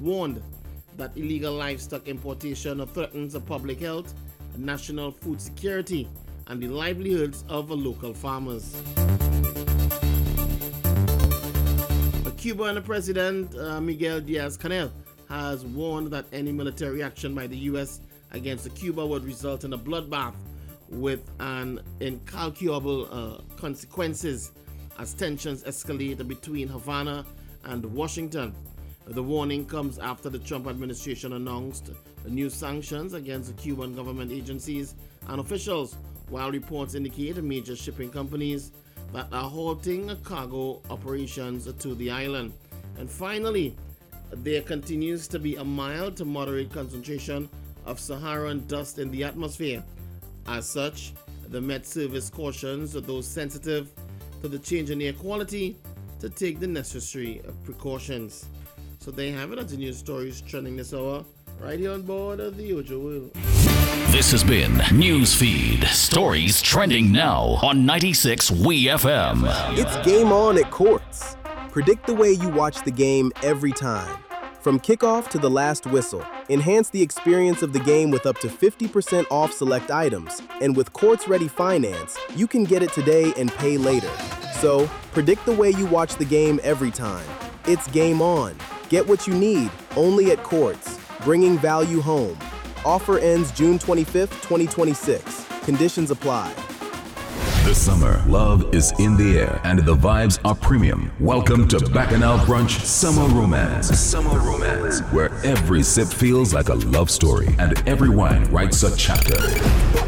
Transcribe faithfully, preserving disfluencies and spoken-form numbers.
warned that illegal livestock importation threatens the public health, national food security, and the livelihoods of local farmers. Cuban President uh, Miguel Diaz-Canel has warned that any military action by the U S against Cuba would result in a bloodbath with an incalculable uh, consequences as tensions escalate between Havana and Washington. The warning comes after the Trump administration announced new sanctions against the Cuban government agencies and officials, while reports indicate major shipping companies that are halting cargo operations to the island. And finally, there continues to be a mild to moderate concentration of Saharan dust in the atmosphere. As such, the Met Service cautions those sensitive to the change in air quality to take the necessary precautions. So there you have it. That's the news stories trending this hour, right here on board of the Ojo Wheel. This has been Newsfeed, stories trending now on ninety-six W E F M. It's game on at Quartz. Predict the way you watch the game every time. From kickoff to the last whistle, enhance the experience of the game with up to fifty percent off select items. And with Quartz Ready Finance, you can get it today and pay later. So, predict the way you watch the game every time. It's game on. Get what you need, only at Quartz, bringing value home. Offer ends June twenty-fifth, twenty twenty-six. Conditions apply. This summer, love is in the air and the vibes are premium. Welcome to Bacchanal Brunch Summer Romance. Summer Romance, where every sip feels like a love story and every wine writes a chapter.